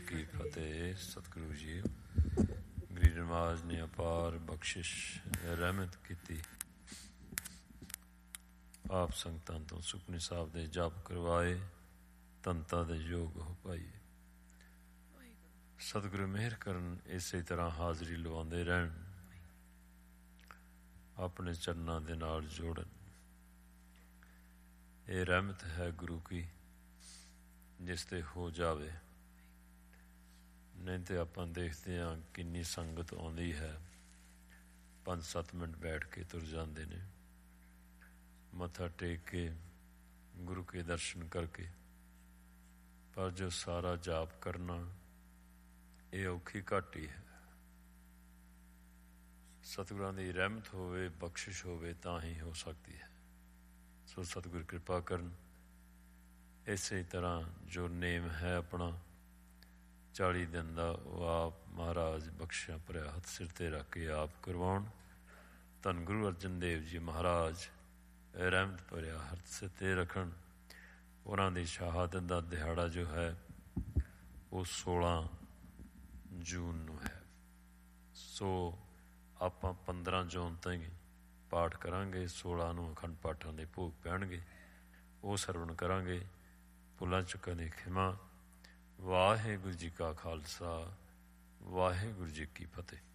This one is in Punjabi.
ਕੀ ਫਤਿਹ। ਸਤਿਗੁਰੂ ਜੀ ਗਰੀਬ ਨਵਾਜ਼ ਨੇ ਅਪਾਰ ਬਖਸ਼ਿਸ਼ ਰਹਿਮਤ ਕੀਤੀ। ਆਪ ਸੰਗਤਾਂ ਤੋਂ ਸੁਖਮਨੀ ਸਾਹਿਬ ਦੇ ਜਪ ਕਰਵਾਏ, ਤੰਤਾਂ ਦੇ ਯੋਗ ਹੋ ਪਾਈਏ। ਸਤਿਗੁਰੂ ਮਿਹਰ ਕਰਨ, ਇਸੇ ਤਰ੍ਹਾਂ ਹਾਜ਼ਰੀ ਲਵਾਉਂਦੇ ਰਹਿਣ, ਆਪਣੇ ਚਰਨਾਂ ਦੇ ਨਾਲ ਜੋੜਨ। ਇਹ ਰਹਿਮਤ ਹੈ ਗੁਰੂ ਕੀ, ਜਿਸ ਤੇ ਹੋ ਜਾਵੇ। ਨਹੀਂ ਤੇ ਆਪਾਂ ਦੇਖਦੇ ਹਾਂ ਕਿੰਨੀ ਸੰਗਤ ਆਉਂਦੀ ਹੈ, 5-7 ਮਿੰਟ ਬੈਠ ਕੇ ਤੁਰ ਜਾਂਦੇ ਨੇ, ਮੱਥਾ ਟੇਕ ਕੇ ਗੁਰੂ ਕੇ ਦਰਸ਼ਨ ਕਰਕੇ। ਪਰ ਜੋ ਸਾਰਾ ਜਾਪ ਕਰਨਾ, ਇਹ ਔਖੀ ਘਾਟੀ ਹੈ। ਸਤਿਗੁਰਾਂ ਦੀ ਰਹਿਮਤ ਹੋਵੇ, ਬਖਸ਼ਿਸ਼ ਹੋਵੇ ਤਾਂ ਹੀ ਹੋ ਸਕਦੀ ਹੈ। ਸੋ ਸਤਿਗੁਰ ਕਿਰਪਾ ਕਰਨ। ਇਸੇ ਤਰ੍ਹਾਂ ਜੋ ਨੇਮ ਹੈ ਆਪਣਾ 40 ਦਿਨ ਦਾ, ਉਹ ਆਪ ਮਹਾਰਾਜ ਬਖਸ਼ਿਆ ਭਰਿਆ ਹੱਥ ਸਿਰ 'ਤੇ ਰੱਖ ਕੇ ਆਪ ਕਰਵਾਉਣ। ਧੰਨ ਗੁਰੂ ਅਰਜਨ ਦੇਵ ਜੀ ਮਹਾਰਾਜ ਰਹਿਮਤ ਭਰਿਆ ਹੱਥ ਸਿਰ 'ਤੇ ਰੱਖਣ। ਉਹਨਾਂ ਦੀ ਸ਼ਹਾਦਤ ਦਾ ਦਿਹਾੜਾ ਜੋ ਹੈ ਉਹ 16 ਜੂਨ ਨੂੰ ਹੈ। ਸੋ ਆਪਾਂ 15 ਜੂਨ ਤਾਈਂ ਪਾਠ ਕਰਾਂਗੇ। 16 ਨੂੰ ਅਖੰਡ ਪਾਠਾਂ ਦੇ ਭੋਗ ਪੈਣਗੇ, ਉਹ ਸਰਵਣ ਕਰਾਂਗੇ। ਭੁੱਲਾਂ ਚੁੱਕਾਂ ਦੀ ਖਿਮਾ। ਵਾਹਿਗੁਰੂ ਜੀ ਕਾ ਖਾਲਸਾ, ਵਾਹਿਗੁਰੂ ਜੀ ਕੀ ਫਤਿਹ।